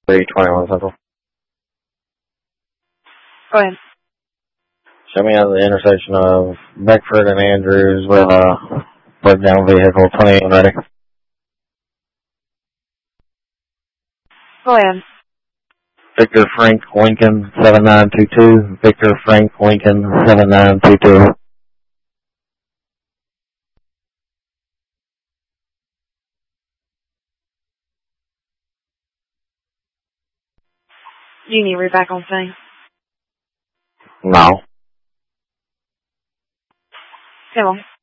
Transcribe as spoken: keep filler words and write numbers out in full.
three twenty-one Central. Go ahead. Show me at the intersection of Beckford and Andrews with a breakdown vehicle, twenty-eight ready. Go ahead. Victor Frank Lincoln, seven nine two two. Victor Frank Lincoln, seven nine two two. Do you need to read back on thing? No. Come on.